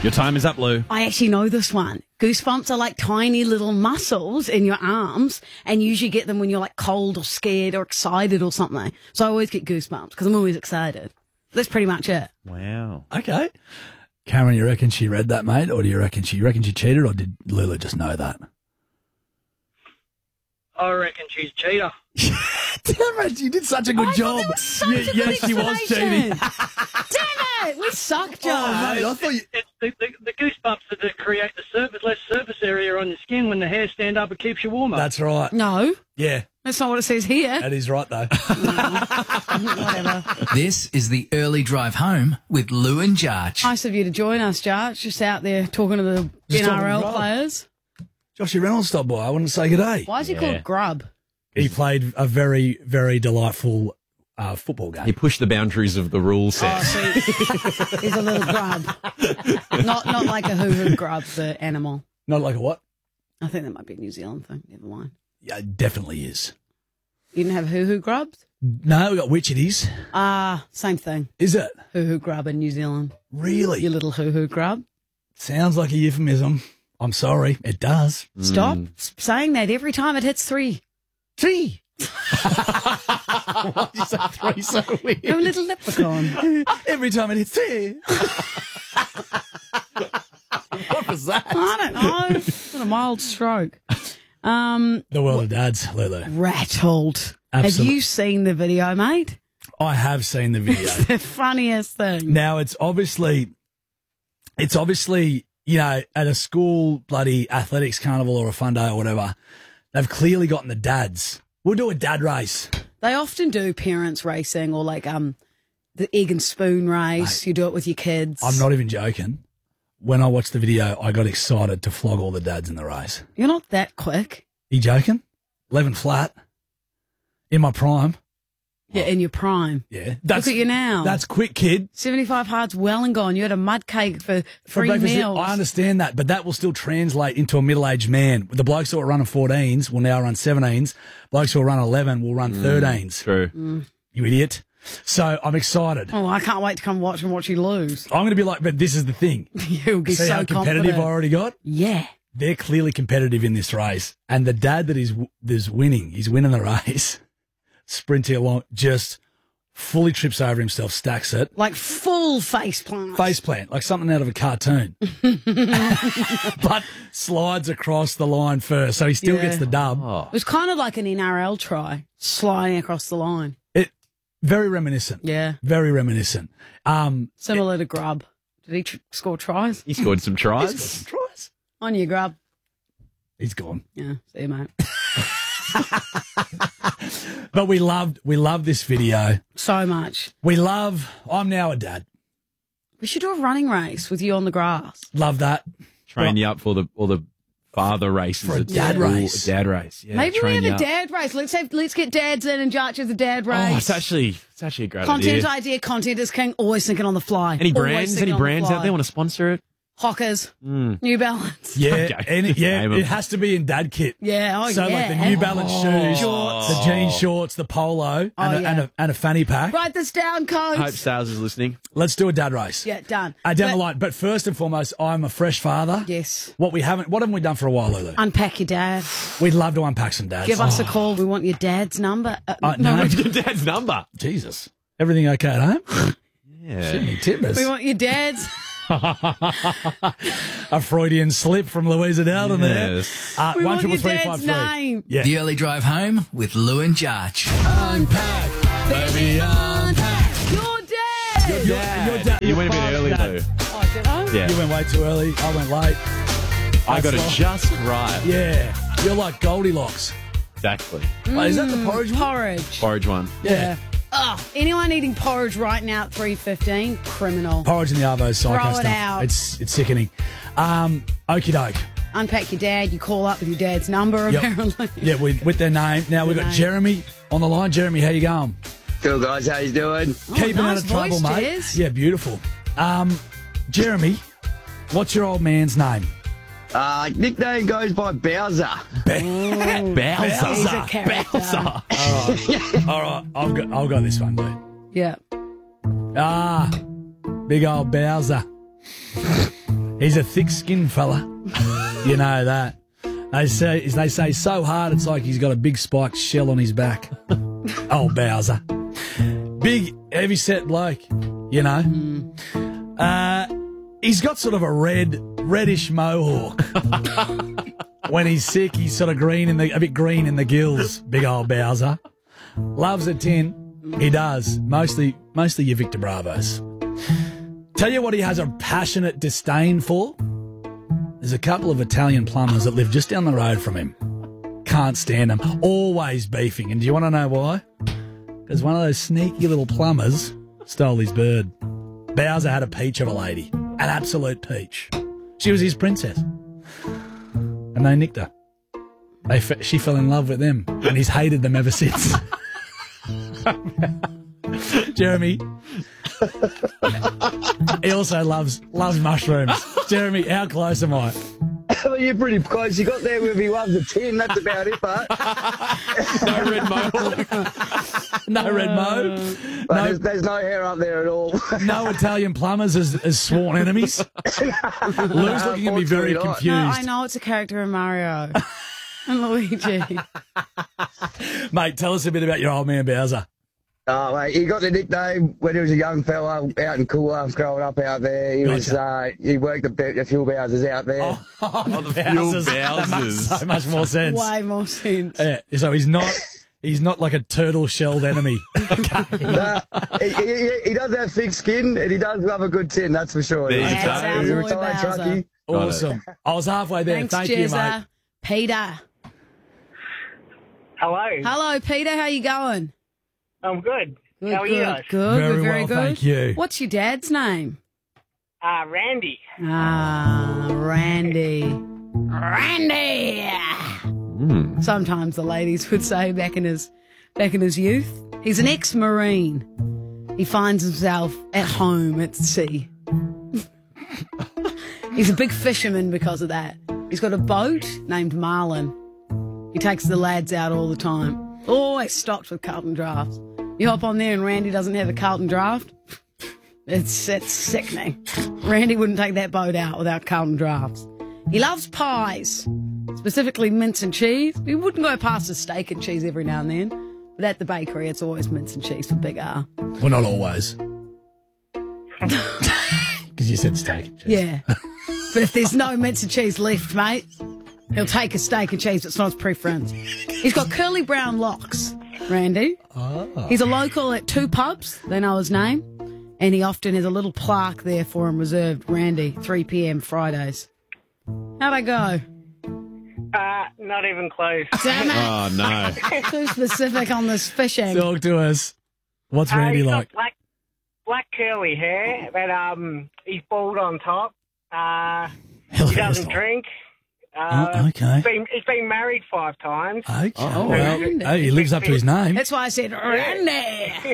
Your time is up, Lou. I actually know this one. Goosebumps are like tiny little muscles in your arms, and you usually get them when you're like cold or scared or excited or something. So I always get goosebumps because I'm always excited. That's pretty much it. Wow. Okay. Cameron, you reckon she read that, mate? Or do you reckon she cheated, or did Lulu just know that? I reckon she's a cheater. Damn it, you did such a good job. Yes, she was cheating. Damn it! We suck, Joe. Oh, mate, I thought you... It's the goosebumps that create the less surface area on your skin when the hairs stand up. It keeps you warmer. That's right. No, Yeah, that's not what it says here. that is right, though. Whatever. This is the early drive home with Lou and Jarch. Nice of you to join us, Jarch. Just out there talking to the Just talking NRL grub. players. Joshy Reynolds stopped by. I want to say good day. Why is he called Grub? He played a very, very delightful football game. He pushed the boundaries of the rule set. Oh, he's a little grub. Not like a hoo-hoo grub, the animal. Not like a what? I think that might be a New Zealand thing. Never mind. Yeah, it definitely is. You didn't have hoo-hoo grubs? No, we got witchetties. Same thing. Is it? Hoo-hoo grub in New Zealand. Really? You little hoo-hoo grub. Sounds like a euphemism. I'm sorry. It does. Stop saying that every time it hits 3. 3. Why did you say 3 so weird? You're a little leprechaun. Every time it hits 3. What was that? I don't know. Got a mild stroke. The world of dads, Lulu. Rattled. Have Absolutely. you seen the video, mate? I have seen the video. The funniest thing. Now, it's obviously, you know, at a school bloody athletics carnival or a fun day or whatever, they've clearly gotten the dads. We'll do a dad race. They often do parents racing or like the egg and spoon race. Mate, You do it with your kids. I'm not even joking. When I watched the video, I got excited to flog all the dads in the race. You're not that quick. You joking? 11 flat. In my prime. Yeah, in your prime. Yeah. Look at you now. That's quick, kid. 75 hard's well and gone. You had a mud cake for For 3 breakfast, meals. I understand that, but that will still translate into a middle-aged man. The blokes who are running 14s will now run 17s. Blokes who are running 11 will run 13s. True. You idiot. So I'm excited. Oh, I can't wait to come watch you lose. I'm going to be like, but this is the thing. You'll be See so how competitive I confident. already got? Yeah. They're clearly competitive in this race. And the dad that is winning, he's winning the race, sprinting along, just fully trips over himself, stacks it. Like full face plant. Face plant, like something out of a cartoon. But slides across the line first, so he still Yeah. gets the dub. It was kind of like an NRL try, sliding across the line. Very reminiscent. Yeah. Very reminiscent. Similar to Grub. Did he score tries? He scored some He's got tries. some tries. On you, Grub. He's gone. Yeah, see you, mate. But we loved this video. So much. I'm now a dad. We should do a running race with you on the grass. Love that. Train you up for all the father races. For a at dad school. race. A dad race. Yeah, Maybe we train have you a up. dad race. Let's get dads in and Jarch as a dad race. Oh, it's actually a great Content idea. content is king. Always thinking on the fly. Any Always brands thinking on the out fly. there want to sponsor it? Hockers, New Balance. Yeah, Okay. Name 'em. it has to be in dad kit. Yeah, So yeah. like the New Balance shoes, Shorts. the jean shorts, the polo, and a fanny pack. Write this down, coach. Hope Sales is listening. Let's do a dad race. Yeah, done. Down But- the line. But first and foremost, I'm a fresh father. Yes. What haven't we done for a while, Lulu? Unpack your dad. We'd love to unpack some dads. Give us a call. We want your dad's number. No. Your dad's number. Jesus. Everything okay at home? Yeah. Jimmy Timbers. We want your dad's. A Freudian slip from Louisa Dowden Yes. there. We want your 13353. dad's name. Yeah. The early drive home with Lou and Jarch. Unpack, baby, unpack. Your dad. Your dad. You went a bit your early, dad. though. Oh, did I? Yeah. You went way too early. I went late. I got it That's just right. Yeah. You're like Goldilocks. Exactly. Wait, is that the porridge one? Porridge. Porridge one. Yeah. Oh, anyone eating porridge right now at 3:15? Criminal. Porridge in the Arvo psycho Throw it stuff. out. It's sickening. Okie doke. Unpack your dad. You call up with your dad's number, Yep. apparently. Yeah, with their name. Now we've got name. Jeremy on the line. Jeremy, how you going? Cool, guys. How you doing? Keeping nice out of trouble, voice, mate. Jez. Yeah, beautiful. Jeremy, what's your old man's name? Nickname goes by Bowser. Bowser. He's a character. Bowser. All right, I'll go this one, dude. Yeah. Big old Bowser. He's a thick-skinned fella. You know that. They say so hard it's like he's got a big spiked shell on his back. Oh, Bowser. Big, heavy-set bloke, you know. He's got sort of a reddish mohawk. When he's sick, he's sort of a bit green in the gills, big old Bowser. Loves a tin. He does. Mostly your Victor Bravos. Tell you what he has a passionate disdain for? There's a couple of Italian plumbers that live just down the road from him. Can't stand them. Always beefing. And do you want to know why? Because one of those sneaky little plumbers stole his bird. Bowser had a peach of a lady. An absolute peach. She was his princess. And they nicked her. She fell in love with them. And he's hated them ever since. Jeremy. He also loves mushrooms. Jeremy, how close am I? Well, you're pretty close. You got there with he loves a tin. That's about it, but No red mo. No red mo. No, there's no hair up there at all. no Italian plumbers as sworn enemies. Lou's looking at me very unfortunately not. confused. No, I know it's a character in Mario. And Luigi. Mate, tell us a bit about your old man Bowser. Oh, mate, he got the nickname when he was a young fella out in Coolah, growing up out there. He was he worked a few Bowsers out there. Oh, the Bowsers. That makes so much more sense. Way more sense. Yeah, so he's not like a turtle-shelled enemy. Nah, he does have thick skin and he does love a good tin, that's for sure. There you He's go. That's our a boy retired Bowser. truckie. Awesome. I was halfway there. Thanks, Thank you, mate. Jezza. Peter. Hello. Hello, Peter. How you going? I'm good. Good, How are you guys? Good. Very We're very well, good. thank you. What's your dad's name? Randy. Randy. Randy. Sometimes the ladies would say back in his youth. He's an ex-marine. He finds himself at home at sea. He's a big fisherman because of that. He's got a boat named Marlin. He takes the lads out all the time. Always stocked with Carlton drafts. You hop on there and Randy doesn't have a Carlton draft. It's sickening. Randy wouldn't take that boat out without Carlton drafts. He loves pies, specifically mince and cheese. He wouldn't go past a steak and cheese every now and then. But at the bakery, it's always mince and cheese for Big R. Well, not always. Because you said steak. Yeah. But if there's no mince and cheese left, mate, he'll take a steak and cheese. It's not his preference. He's got curly brown locks, Randy. Oh. He's a local at 2 pubs. They know his name. And he often has a little plaque there for him reserved, Randy, 3 p.m. Fridays. How'd I go? Not even close. Damn it. Oh, no. Too specific on this fishing. Talk to us. What's Randy He's like? got black curly hair, but he's bald on top. He doesn't drink. Okay. He's been married 5 times. Okay. Oh, well, Randy. hey, he lives up to his name. That's why I said Randy.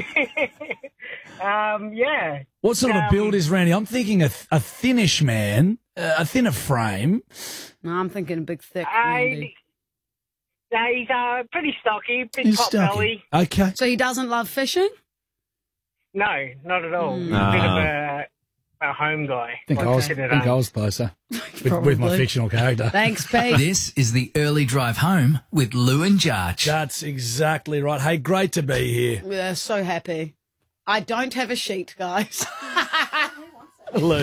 Yeah. What sort of a build is Randy? I'm thinking a thinnish man, a thinner frame. No, I'm thinking a big, thick Randy. He's pretty stocky, big He's top stocky. belly. Okay. So he doesn't love fishing? No, not at all. He's No. a bit of a home guy. I think I was closer with my fictional character. Thanks, Pete. This is the early drive home with Lou and Jarch. That's exactly right. Hey, great to be here. Yeah, so happy. I don't have a sheet, guys. Lou.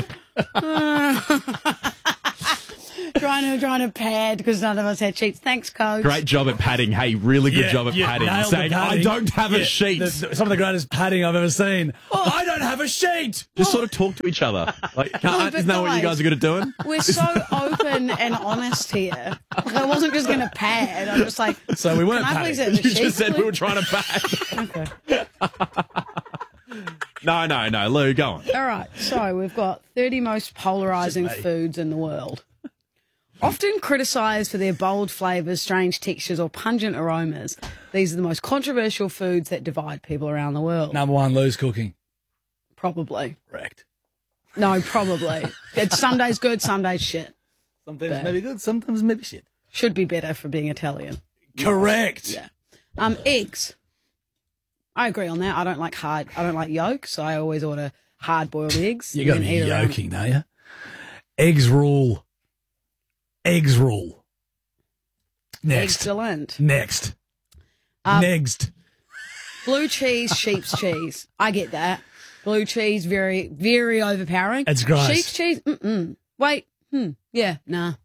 trying to pad because none of us had sheets. Thanks, Coach. Great job at padding. Hey, really good job at padding. nailed the Saying, padding. I don't have a sheet. Some of the greatest padding I've ever seen. I don't have a sheet. Just sort of talk to each other. Like, but isn't that what you guys- guys are good at doing? We're so open and honest here. Like, I wasn't just going to pad. I'm just like, So we weren't can I please padding. have the You sheets, just said we please? were trying to pad. No, Lou, go on. All right, so we've got 30 most polarising foods in the world. Often criticised for their bold flavours, strange textures or pungent aromas, these are the most controversial foods that divide people around the world. Number 1, Lou's cooking. Probably. Correct. No, probably. Sunday's good, Sunday's shit. Sometimes maybe good, sometimes maybe shit. Should be better for being Italian. Correct. Yeah. Eggs. I agree on that. I don't like yolk, so I always order hard-boiled eggs. You got to and be eat around. yoking, don't you? Eggs rule. Eggs rule. Next. Excellent. Next. Next. Blue cheese, sheep's cheese. I get that. Blue cheese, very, very overpowering. It's gross. Sheep's cheese, Wait, yeah, nah.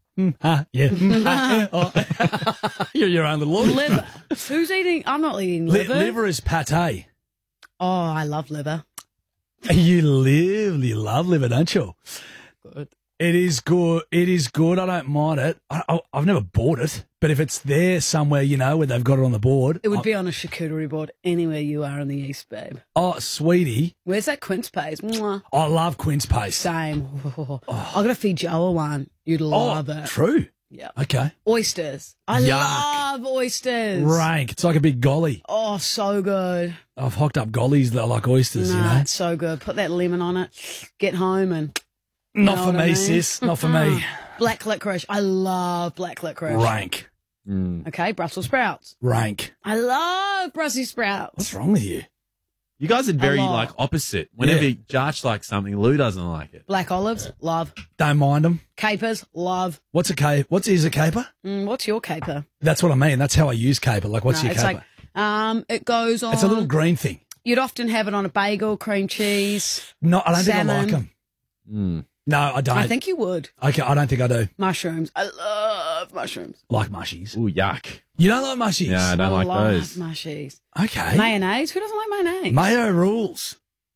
Yeah. Oh. You're your own little order. Liver. Who's eating? I'm not eating liver. Liver is pate. Oh, I love liver. You love liver, don't you? Good. It is good. It is good. I don't mind it. I've never bought it, but if it's there somewhere, where they've got it on the board. It would be on a charcuterie board anywhere you are in the East, babe. Oh, sweetie. Where's that quince paste? Mwah. I love quince paste. Same. I've got to feed Joel one. You'd love it. True. Yeah. Okay. Oysters. I Yuck. love oysters. Rank. It's like a big golly. Oh, so good. I've hocked up gollies that are like oysters, It's so good. Put that lemon on it. Get home and... Not know for what I me, mean? sis. Not for me. Black licorice. I love black licorice. Rank. Okay, Brussels sprouts. Rank. I love Brussels sprouts. What's wrong with you? You guys are very, I love- opposite. Whenever Yeah. Josh likes something, Lou doesn't like it. Black olives, love. Don't mind them. Capers, love. What's a caper? Is a caper? What's your caper? That's what I mean. That's how I use caper. Like, what's your it's caper? like, it goes on. It's a little green thing. You'd often have it on a bagel, cream cheese. No, I don't think I Salmon. like them. No, I don't. I think you would. Okay, I don't think I do. Mushrooms. I love mushrooms. Like mushies. Ooh, yuck. You don't like mushies? Yeah, I don't like love those. mushies. Okay. Mayonnaise. Who doesn't like mayonnaise? Mayo rules.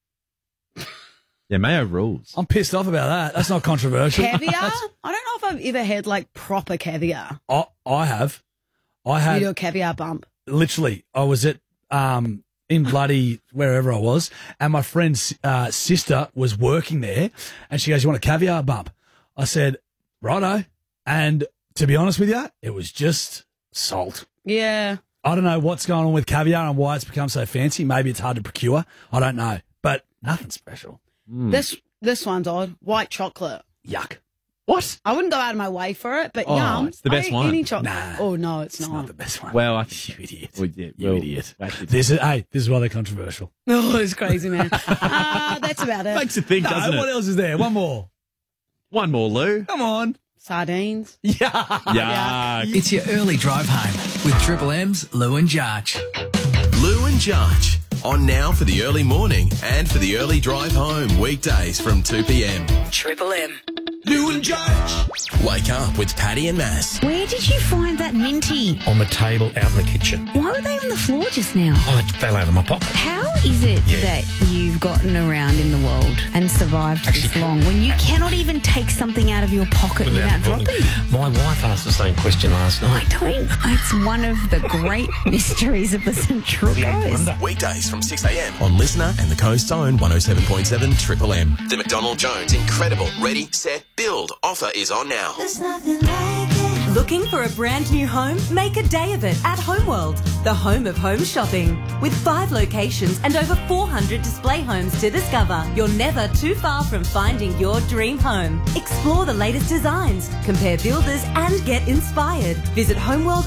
Yeah, mayo rules. I'm pissed off about that. That's not controversial. Caviar? I don't know if I've ever had like proper caviar. I have. I You had do a caviar bump. literally. I was at in bloody wherever I was, and my friend's sister was working there, and she goes, "You want a caviar bump?" I said, "Righto." And to be honest with you, it was just salt. Yeah. I don't know what's going on with caviar and why it's become so fancy. Maybe it's hard to procure. I don't know, but nothing special. This one's odd. White chocolate. Yuck. What? I wouldn't go out of my way for it, but Oh, yum. it's the best I eat one. Any chocolate. Nah. Oh no, it's It's not. not the best one. Well, You idiot. you You idiot. Actually, This is why they're controversial. Oh, it's crazy, man. That's about it. makes you think, doesn't what it? else is there? One more. One more, Lou. Come on. Sardines. Yeah. Yuck. It's your early drive home with Triple M's Lou and Jarch. Lou and Jarch. On now for the early morning and for the early drive home. Weekdays from 2 p.m. Triple M. Lou and Jarch. Wake up with Paddy and Mass. Where did you find that minty? On the table out in the kitchen. Why were they on the floor just now? Oh, it fell out of my pocket. How is it that you've gotten around in the world and survived this long when you cannot even take something out of your pocket without dropping it? My wife asked the same question last night. I don't. It's one of the great mysteries of the Central Coast. Weekdays from 6 a.m. on Listener and the Coast's own 107.7 Triple M. The McDonald Jones Incredible Ready, Set, Build offer is on now. Looking for a brand new home? Make a day of it at Homeworld, the home of home shopping. With 5 locations and over 400 display homes to discover, you're never too far from finding your dream home. Explore the latest designs, compare builders and get inspired. Visit Homeworld